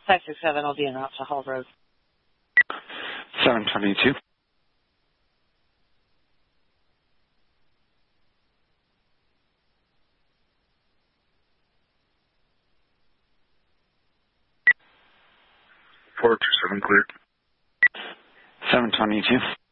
567 will be en route to Hall Road. 722. Four two seven cleared. 722.